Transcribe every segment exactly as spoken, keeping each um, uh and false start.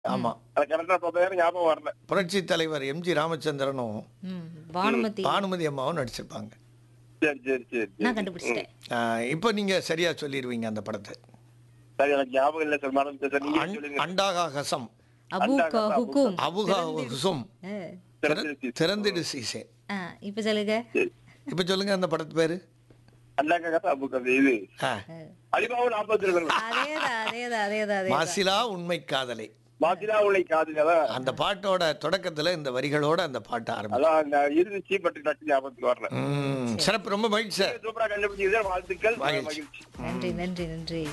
ம். ஆமா. அது கரெக்டா பேரு ஞாபகம் வரல. புரட்சி தலைவர் எம்ஜி ராமச்சந்திரனும், ம். பானுமதி. பானுமதி அம்மாவும் நடிச்சிருப்பாங்க. சரி, சரி, சரி, நான் சரி. ம். கண்டுபிடிச்சிட்டேன். ஆ, இப்போ நீங்க சரியா சொல்லிருவீங்க அந்த படத்தை. சரி, எனக்கு ஞாபகம் இல்ல சார். மறந்துட்டேன் சார். நீங்களே அன்- சொல்லுங்க. அண்டாகா ஹசம், அபூக அண்டாகா, ஹுக்கும். அபுகா திறந்திடு. ஹுசும், ஆ. திறந்துருச்சு. திறந்திடு சீசே. ஆ, இப்ப சொல்லுங்க. சரி. இப்போ சொல்லுங்க அந்த படத்து பேரு. அண்ணாக்கா கதை அபு கதை இது. ஆ, அலிபாபு நாற்பத்தி ரெண்டு. அதேதான் அதேதான் அதேதான் அதேதான். மாசிலா உண்மை காதலை. மாசிலா உலை காதுல அதான். அந்த பாட்டோட தொடக்கத்துல இந்த வரிகளோட அந்த பாட்டு ஆரம்பிச்சு. அதான் அந்த இருந்துச்சு பட் டக்கு ஞாபகத்துக்கு வரல. ம், சிறப்பு, ரொம்ப மகிழ்ச்சி சார். சூப்பரா கண்டுபிடிச்சது. வாழ்த்துக்கள். மகிழ்ச்சி. மகிழ்ச்சி. நன்றி நன்றி நன்றி.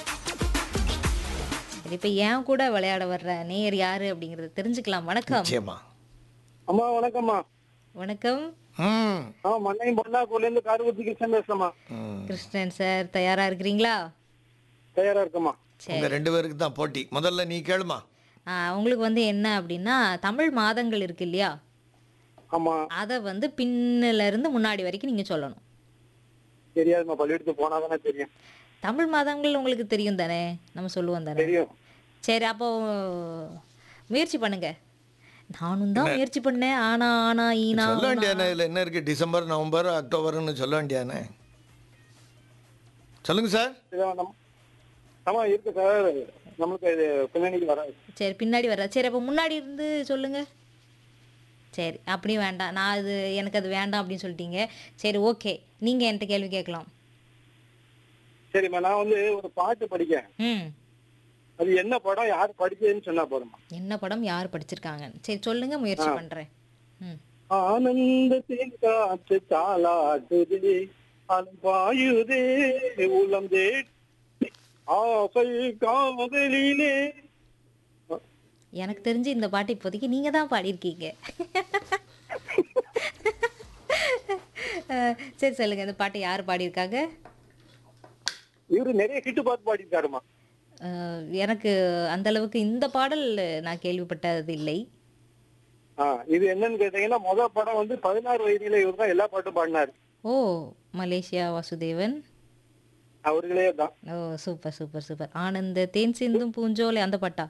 சரி, இப்ப ஏன் கூட விளையாட வர்ற நேயர் யாரு அப்படிங்கறத தெரிஞ்சுக்கலாம். வணக்கம். நிச்சயமா. அம்மா வணக்கம்மா. வணக்கம் ம், ஆ மண்ணையும் பொன்னாக்கூர்ல இருந்து காரகுத்தி கிருஷ்ணன் பேசுறேம்மா. ம். கிருஷ்ணன் சார், தயாரா இருக்கிறீங்களா? தயாரா இருக்கம்மா. சரி. உங்க ரெண்டு பேருக்கு தான் போட்டி. முதல்ல நீ கேளுமா. ஆ, உங்களுக்கு வந்து என்ன அப்படின்னா, தமிழ் மாதங்கள் இருக்கு இல்லையா, ஆமா. அதை வந்து பின்னில இருந்து முன்னாடி வரைக்கும் நீங்க சொல்லணும். தெரியாதும்மா, பள்ளியெடுத்து போனாதானே தெரியும். தமிழ் மாதங்கள் உங்களுக்கு தெரியும் தானே, நம்ம சொல்லுவோம் தானே. தெரியும். சரி, அப்போ முயற்சி பண்ணுங்க. நானும் தான் முயற்சி பண்ணேன். ஆனா ஆனா ஈனா சொல்ல ஊனா. வேண்டியானே, இதுல என்ன இருக்கு? டிசம்பர், நவம்பர், அக்டோபர்னு சொல்ல வேண்டியானே. சொல்லுங்க சார். இதான் நம்ம- ஆமா இருக்கு சார். நம்மளுக்கு இது பின்னணிக்கு வராது. சரி, பின்னாடி வர்ற. சரி, அப்போ முன்னாடி இருந்து சொல்லுங்க. சரி, அப்படி வேண்டாம். நான் அது எனக்கு அது வேண்டாம் அப்படின்னு சொல்லிட்டீங்க. சரி, ஓகே, நீங்க என்கிட்ட கேள்வி கேட்கலாம். சரிம்மா, நான் வந்து ஒரு பாட்டு படிக்கேன். ம். அது என்ன படம், யார் படிச்சதுன்னு சொன்னா போதும்மா. என்ன படம், யார் படிச்சிருக்காங்க? சரி சொல்லுங்க, முயற்சி பண்றேன். ம். ஆனந்தத்தின் காற்று தாளாட்டுதே, அன்பாயுதே உளம் தேடி ஆசை காதலிலே. எனக்கு தெரிஞ்சு இந்த பாட்டு இப்போதைக்கு நீங்க தான் பாடியிருக்கீங்க. அஹ், சரி சொல்லுங்க, இந்த பாட்டு யார் பாடியிருக்காங்க? இவரு நிறைய ஹிட் பாட்டு பாடிட்டாருமா. அஹ், எனக்கு அந்த அளவுக்கு இந்த பாடல் நான் கேள்விப்பட்டது இல்லை. ஆ, இது என்னன்னு கேட்டீங்கன்னா, முதல் படம் வந்து பதினாறு வயதில இவர் தான் எல்லா பாட்டும் பாடினாரு. ஓ, மலேசியா வாசுதேவன். அவர்களே தான். ஓ, சூப்பர் சூப்பர் சூப்பர். ஆனந்த தேன் சிந்தும் பூஞ்சோலை, அந்த பாட்டா?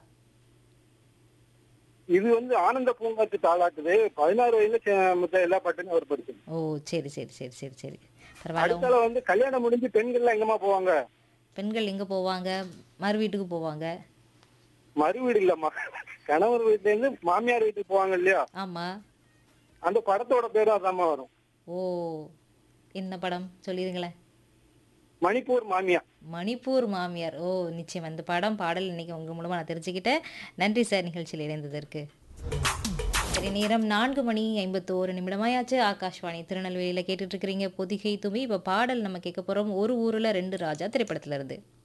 இது வந்து ஆனந்த பூங்காத்து தாளாட்டுது. பதினாறு வயதுல சே- மத்த எல்லா பாட்டுமே அவர் படிச்சாரு. ஓ, சரி சரி சரி சரி சரி பரவாயில்ல. அடுத்தால வந்து கல்யாணம் முடிஞ்சு பெண்கள்லாம் எங்கம்மா போவாங்க? பெண்கள் எங்க போவாங்க? மறு வீட்டுக்கு போவாங்க. மறு வீடு இல்லம்மா, கணவர் வீட்டுல இருந்து மாமியார் வீட்டுக்கு போவாங்க இல்லையா, ஆமா. அந்த படத்தோட பேரும் அதாம்மா வரும். ஓ, என்ன படம் சொல்லிடுங்களேன். மணிப்பூர் மாமியார். மணிப்பூர் மாமியார். ஓ, நிச்சயம் அந்த படம் பாடல் இன்னைக்கு உங்க மூலமா நான் தெரிஞ்சுக்கிட்டேன். நன்றி சார், நிகழ்ச்சியில் இணைந்ததற்கு. சரி, நேரம் நான்கு மணி ஐம்பத்தோரு நிமிடமாயாச்சு. ஆகாஷ்வாணி திருநெல்வேலியில கேட்டுட்டு இருக்கிறீங்க பொதிகை தும்பி. இப்ப பாடல் நம்ம கேட்க போறோம் ஒரு ஊர்ல ரெண்டு ராஜா திரைப்படத்துல இருந்து.